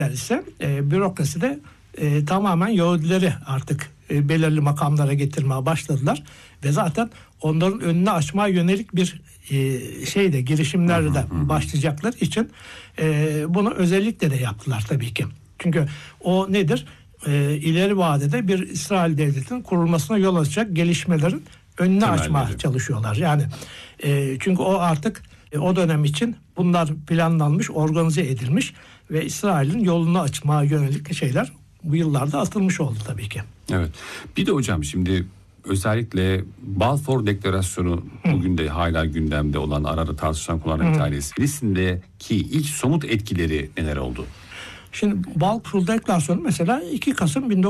ise bürokraside tamamen Yahudileri artık belirli makamlara getirmeye başladılar ve zaten onların önünü açmaya yönelik bir girişimlerle de başlayacaklar için bunu özellikle de yaptılar tabii ki. Çünkü o nedir? İleri vadede bir İsrail devletinin kurulmasına yol açacak gelişmelerin önünü açmaya çalışıyorlar. Yani çünkü o artık o dönem için bunlar planlanmış, organize edilmiş ve İsrail'in yolunu açmaya yönelik şeyler bu yıllarda atılmış oldu tabii ki. Evet. Bir de hocam şimdi özellikle Balfour Deklarasyonu bugün de hala gündemde olan, arada tartışılan konulardan bir tanesi. Filistin'deki ilk somut etkileri neler oldu? Şimdi Balfour Deklarasyonu mesela 2 Kasım